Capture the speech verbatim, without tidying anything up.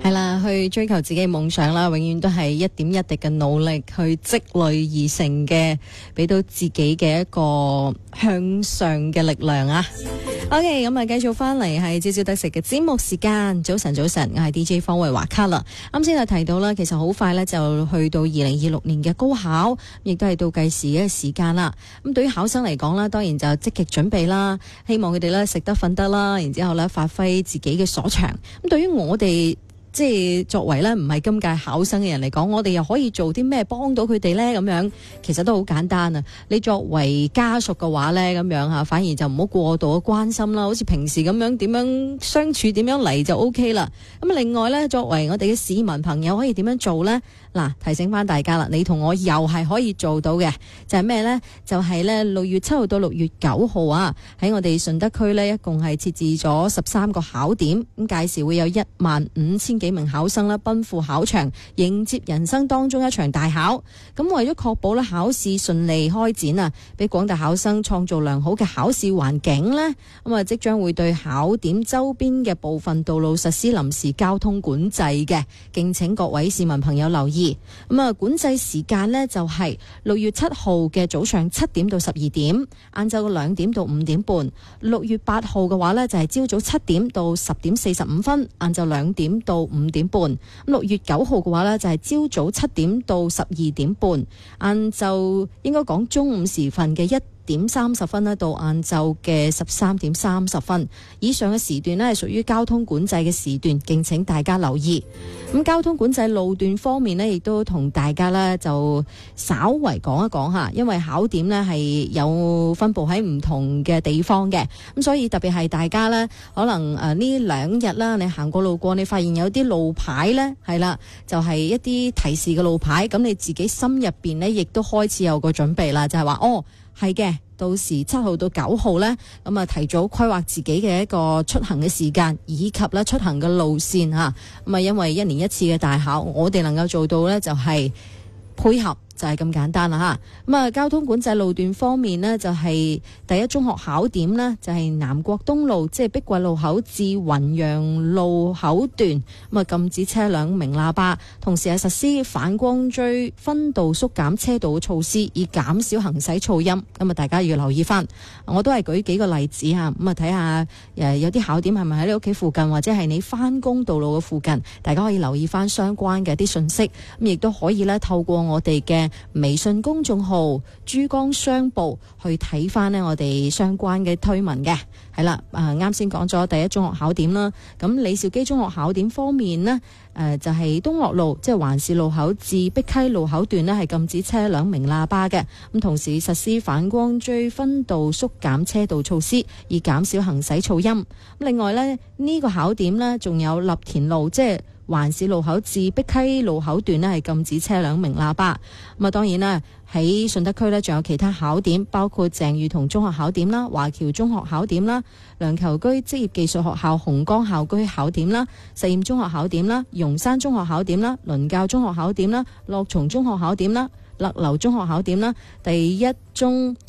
係啦，去追求自己嘅夢想啦，永遠都係一點一滴嘅努力去積累而成嘅，俾到自己嘅一個向上嘅力量啊！OK， 咁啊，繼續翻嚟係朝朝得食嘅節目時間。早晨，早晨，我係 D J 方慧華卡啦。啱先就提到啦，其實好快呢就去到二零二六年嘅高考，亦都係倒計時嘅時間啦。咁對於考生嚟講啦，當然就積極準備啦，希望佢哋呢食得瞓得啦，然之後呢發揮自己嘅所長。咁對於我哋即係作為咧唔係今屆考生嘅人嚟講，我哋又可以做啲咩幫到佢哋呢？咁樣其實都好簡單啊！你作為家屬嘅話呢，咁樣吓，反而就唔好過度嘅關心啦，好似平時咁樣點樣相處，點樣嚟就 O K 啦。咁另外呢，作為我哋嘅市民朋友，可以點樣做呢？嗱，提醒翻大家啦，你同我又係可以做到嘅，就係咩呢？就係呢六月七號到六月九號啊，喺我哋順德區呢，一共係設置咗十三個考點，咁屆時會有一萬五千幾名考生啦，奔赴考場，迎接人生當中一場大考。咁為咗確保咧考試順利開展啊，俾廣大考生創造良好嘅考試環境呢，咁啊即將會對考點周邊嘅部分道路實施臨時交通管制嘅，敬請各位市民朋友留意。咁啊，管制時間呢，就係六月七號嘅早上七點到十二點，晏晝兩點到五點半。六月八號嘅話呢，就係朝早七點到十點四十五分，晏晝兩點到五點半。咁六月九號嘅話呢，就係朝早七點到十二點半，晏晝應該講中午時分嘅一點三十分呢到晏晝嘅十三點三十分，以上嘅時段呢係屬於交通管制嘅時段，敬請大家留意。咁交通管制路段方面呢，亦都同大家呢就稍為講一講吓，因為考點呢係有分布喺唔同嘅地方嘅，咁所以特別係大家呢，可能誒呢兩日啦，你行過路過，你發現有啲路牌呢，係啦，就係一啲提示嘅路牌，咁你自己心入邊呢，亦都開始有個準備啦，就係話哦。係嘅，到時七號到九號呢，咁啊提早規劃自己嘅一個出行嘅時間，以及咧出行嘅路線吓。咁啊，因為一年一次嘅大考，我哋能夠做到呢，就係配合。就係咁簡單啦吓，咁啊交通管制路段方面呢，就係第一中學考點呢，就係南國東路，即係碧桂路口至雲陽路口段，咁啊禁止車輛鳴喇叭，同時係實施反光錐分道縮減車道嘅措施，以減少行駛噪音。咁啊大家要留意翻，我都係舉幾個例子吓，咁啊睇下誒有啲考點係咪喺你屋企附近，或者係你翻工道路嘅附近，大家可以留意翻相關嘅啲信息，咁亦都可以咧透過我哋嘅微信公眾號珠江商報去睇翻呢我哋相關嘅推文嘅。係啦，誒啱先講咗第一中學考點啦，咁李兆基中學考點方面呢，誒、呃、就係、是、東樂路即係環市路口至碧溪路口段呢係禁止車輛鳴喇叭嘅，咁同時實施反光錐分道縮減車道措施，以減少行駛噪音。另外呢，呢、這個考點呢仲有立田路即係環市路口至碧溪路口段呢係禁止車輛鳴喇叭。咁啊，當然啦，喺順德區呢仲有其他考點，包括鄭裕彤中學考點啦、華僑中學考點啦、梁銶琚職業技術學校紅崗校區考點啦、實驗中學考點啦、榕山中學考點啦、倫教中學考點啦、樂松中學考點啦、勒流中學考點啦、第一中